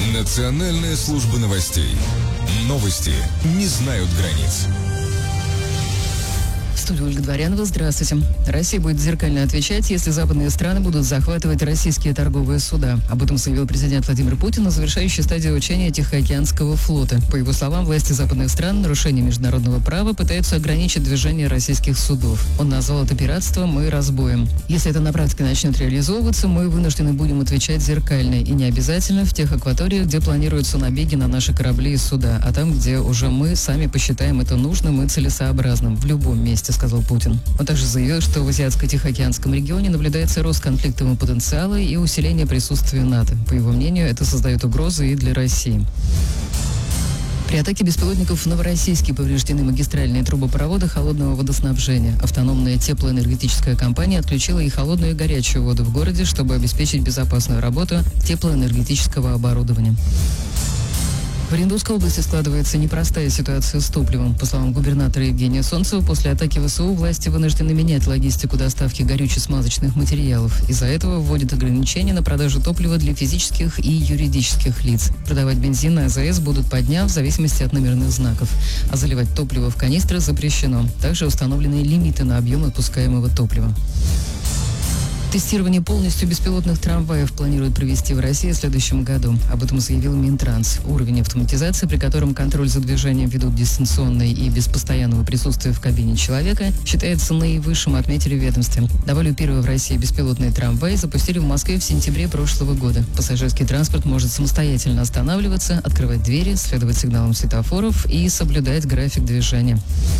Национальная служба новостей. Новости не знают границ. Студия Ольга Дворянова. Здравствуйте. Россия будет зеркально отвечать, если западные страны будут захватывать российские торговые суда. Об этом заявил президент Владимир Путин на завершающей стадии учения Тихоокеанского флота. По его словам, власти западных стран нарушением международного права пытаются ограничить движение российских судов. Он назвал это пиратством и разбоем. Если это на практике начнет реализовываться, мы вынуждены будем отвечать зеркально и не обязательно в тех акваториях, где планируются набеги на наши корабли и суда, а там, где уже мы сами посчитаем это нужным и целесообразным в любом месте, сказал Путин. Он также заявил, что в Азиатско-Тихоокеанском регионе наблюдается рост конфликтового потенциала и усиление присутствия НАТО. По его мнению, это создает угрозы и для России. При атаке беспилотников в Новороссийске повреждены магистральные трубопроводы холодного водоснабжения. Автономная теплоэнергетическая компания отключила и холодную, и горячую воду в городе, чтобы обеспечить безопасную работу теплоэнергетического оборудования. В Оренбургской области складывается непростая ситуация с топливом. По словам губернатора Евгения Солнцева, после атаки ВСУ власти вынуждены менять логистику доставки горюче-смазочных материалов. Из-за этого вводят ограничения на продажу топлива для физических и юридических лиц. Продавать бензин на АЗС будут по дням в зависимости от номерных знаков. А заливать топливо в канистры запрещено. Также установлены лимиты на объем отпускаемого топлива. Тестирование полностью беспилотных трамваев планируют провести в России в следующем году. Об этом заявил Минтранс. Уровень автоматизации, при котором контроль за движением ведут дистанционно и без постоянного присутствия в кабине человека, считается наивысшим, отметили в ведомстве. Добавлю, первый в России беспилотный трамвай запустили в Москве в сентябре прошлого года. Пассажирский транспорт может самостоятельно останавливаться, открывать двери, следовать сигналам светофоров и соблюдать график движения.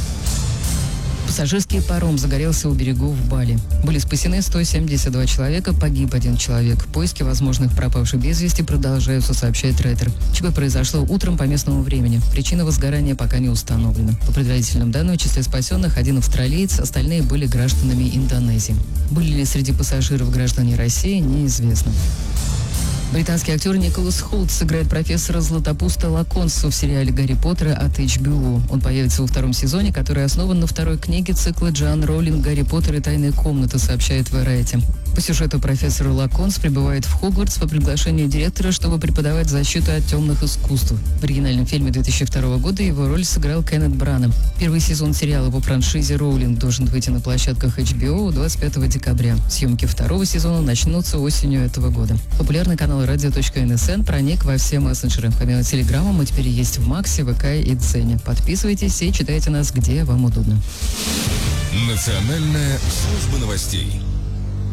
Пассажирский паром загорелся у берегов Бали. Были спасены 172 человека, погиб 1 человек. Поиски возможных пропавших без вести продолжаются, сообщает Рейтер. ЧП произошло утром по местному времени. Причина возгорания пока не установлена. По предварительным данным, в числе спасенных 1 австралиец, остальные были гражданами Индонезии. Были ли среди пассажиров граждане России, неизвестно. Британский актер Николас Холт сыграет профессора Златопуста Локонса в сериале «Гарри Поттера» от HBO. Он появится во 2-м сезоне, который основан на 2-й книге цикла Джоан Роулинг «Гарри Поттер и тайная комната», сообщает Variety. По сюжету профессор Локонс прибывает в Хогвартс по приглашению директора, чтобы преподавать защиту от темных искусств. В оригинальном фильме 2002 года его роль сыграл Кеннет Брана. Первый сезон сериала по франшизе Роулинг должен выйти на площадках HBO 25 декабря. Съемки 2-го сезона начнутся осенью этого года. Популярный канал radio.nsn проник во все мессенджеры. Помимо Телеграма мы теперь есть в Максе, ВК и Дзене. Подписывайтесь и читайте нас, где вам удобно. Национальная служба новостей.